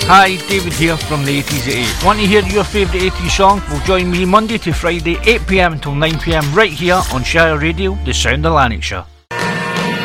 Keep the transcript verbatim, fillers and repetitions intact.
Hi, David here from the eighties at eight. Want to hear your favourite eighties song? Well, join me Monday to Friday, eight p m until nine p m right here on Shire Radio, the sound of Lanarkshire.